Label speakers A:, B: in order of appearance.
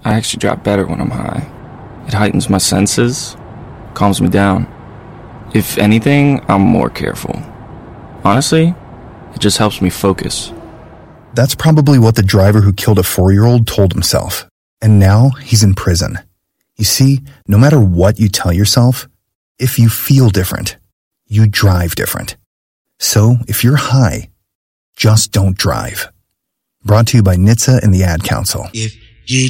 A: I actually drive better when I'm high. It heightens my senses, calms me down. If anything, I'm more careful. Honestly, it just helps me focus.
B: That's probably what the driver who killed a 4-year-old told himself. And now he's in prison. You see, no matter what you tell yourself, if you feel different, you drive different. So if you're high, just don't drive. Brought to you by NHTSA and the Ad Council.
C: If you